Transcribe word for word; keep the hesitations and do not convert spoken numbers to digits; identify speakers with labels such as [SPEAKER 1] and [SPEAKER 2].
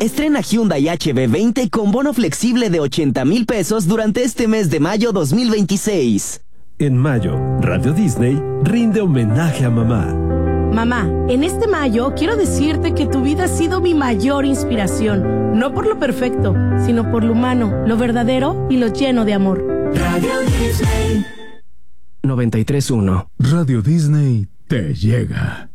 [SPEAKER 1] Estrena Hyundai H B veinte con bono flexible de ochenta mil pesos durante este mes de mayo dos mil veintiséis.
[SPEAKER 2] En mayo, Radio Disney rinde homenaje a mamá.
[SPEAKER 3] Mamá, en este mayo quiero decirte que tu vida ha sido mi mayor inspiración. No por lo perfecto, sino por lo humano, lo verdadero y lo lleno de amor.
[SPEAKER 4] Radio Disney
[SPEAKER 1] noventa y tres punto uno.
[SPEAKER 5] Radio Disney te llega.